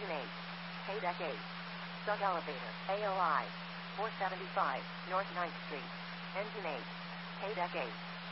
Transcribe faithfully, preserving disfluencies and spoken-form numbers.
Engine eight. K-Deck eight. Sub elevator. A O I. four seventy-five, North ninth Street. Engine eight. K-Deck eight.